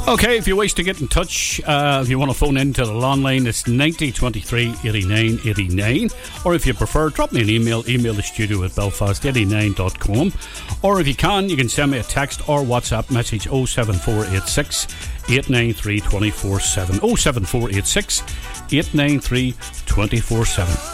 Okay, if you wish to get in touch, if you want to phone in to the landline, it's 90 23 89 89. Or if you prefer, drop me an email the studio at belfast89.com. Or if you can send me a text or WhatsApp message 07486 893 247. 07486 893 247.